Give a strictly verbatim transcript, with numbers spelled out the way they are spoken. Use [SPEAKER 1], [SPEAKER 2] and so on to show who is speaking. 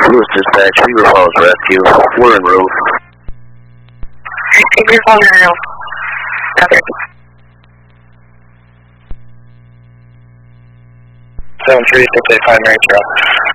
[SPEAKER 1] Lewis Dispatch, Beaver Falls Rescue. We're en route.
[SPEAKER 2] Beaver Falls en route. Okay.
[SPEAKER 3] seven three six eight five Mary Trail.